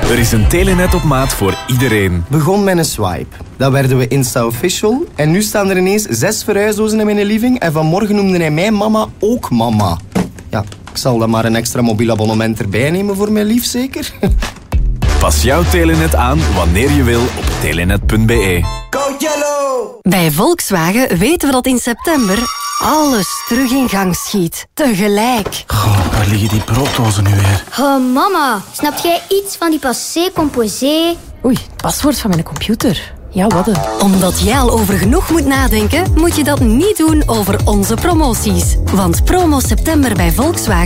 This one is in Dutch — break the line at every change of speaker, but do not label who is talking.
Er is een Telenet op maat voor iedereen.
Begon met een swipe. Dan werden we Insta-official. En nu staan er ineens 6 verhuisdozen in mijn living. En vanmorgen noemde hij mijn mama ook mama. Ja, ik zal dan maar een extra mobiel abonnement erbij nemen voor mijn lief, zeker?
Pas jouw Telenet aan wanneer je wil op telenet.be.
Go Yellow!
Bij Volkswagen weten we dat in september alles terug in gang schiet. Tegelijk.
Goh, waar liggen die brooddozen nu weer?
Oh, mama, snap jij iets van die passé composé?
Oei, het paswoord van mijn computer. Ja, wat
Omdat jij al over genoeg moet nadenken, moet je dat niet doen over onze promoties. Want promo september bij Volkswagen